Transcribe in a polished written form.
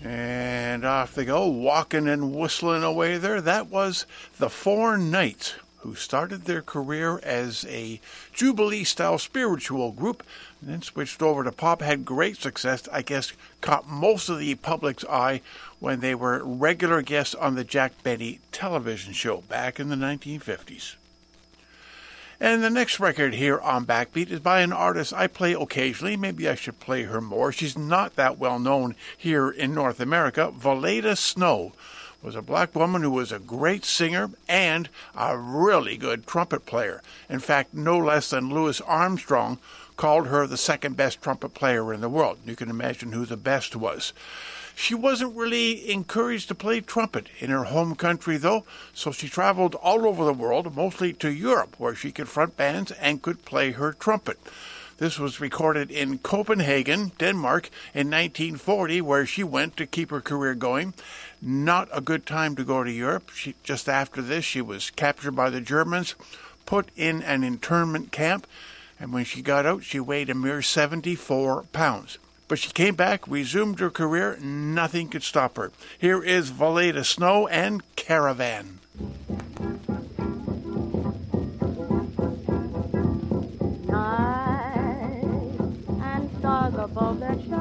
And off they go, walking and whistling away there. That was the Four Knights, who started their career as a Jubilee-style spiritual group, and then switched over to pop, had great success, I guess caught most of the public's eye when they were regular guests on the Jack Benny television show back in the 1950s. And the next record here on Backbeat is by an artist I play occasionally. Maybe I should play her more. She's not that well known here in North America. Valeda Snow was a black woman who was a great singer and a really good trumpet player. In fact, no less than Louis Armstrong called her the second best trumpet player in the world. You can imagine who the best was. She wasn't really encouraged to play trumpet in her home country, though, so she traveled all over the world, mostly to Europe, where she could front bands and could play her trumpet. This was recorded in Copenhagen, Denmark, in 1940, where she went to keep her career going. Not a good time to go to Europe. Just after this, she was captured by the Germans, put in an internment camp, and when she got out, she weighed a mere 74 pounds. But she came back, resumed her career, nothing could stop her. Here is Valeda Snow and Caravan. Night and stars above that shine.